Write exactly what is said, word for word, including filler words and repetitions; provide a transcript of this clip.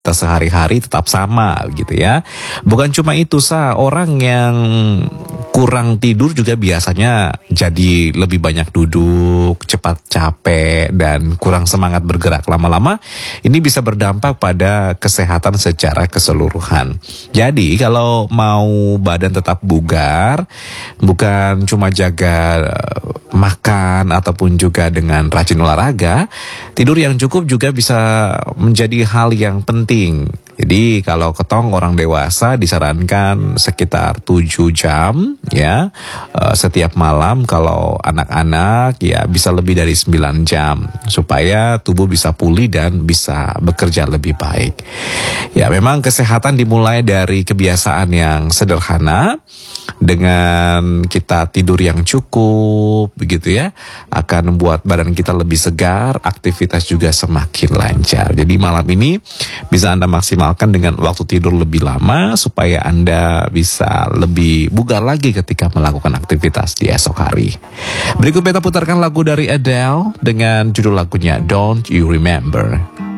aktivitas sehari-hari tetap sama gitu ya. Bukan cuma itu, Sa, orang yang kurang tidur juga biasanya jadi lebih banyak duduk, cepat capek, dan kurang semangat bergerak. Lama-lama ini bisa berdampak pada kesehatan secara keseluruhan. Jadi kalau mau badan tetap bugar, bukan cuma jaga makan ataupun juga dengan rajin olahraga, tidur yang cukup juga bisa menjadi hal yang penting. Jadi kalau ketong orang dewasa disarankan sekitar tujuh jam ya uh, setiap malam. Kalau anak-anak ya bisa lebih dari sembilan jam supaya tubuh bisa pulih dan bisa bekerja lebih baik. Ya, memang kesehatan dimulai dari kebiasaan yang sederhana. Dengan kita tidur yang cukup begitu ya, akan membuat badan kita lebih segar, aktivitas juga semakin lancar. Jadi malam ini bisa Anda maksimalkan dengan waktu tidur lebih lama supaya Anda bisa lebih bugar lagi ketika melakukan aktivitas di esok hari. Berikut beta putarkan lagu dari Adele dengan judul lagunya Don't You Remember.